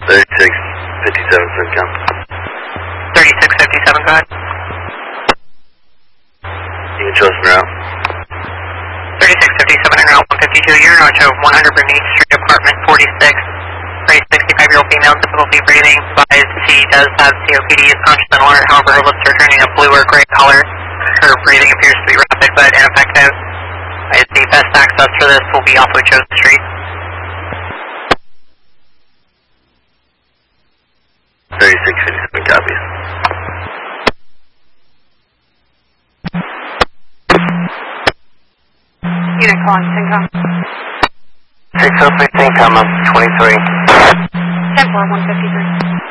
3657 CENTCOM. 3657, go ahead. You can show us en route. 3657 en route 152, you're in Arch of 100 Bernice Street, apartment 46. Raised 65-year-old female, difficulty breathing. Advised she does have COPD, is conscious and alert, however her lips are turning a blue or gray color. Her breathing appears to be rapid but ineffective. The best access for this will be off of Joseph Street. 3657 copies. Unit calling, CENTCOM. 603 CENTCOM, 23. 10-4, 153.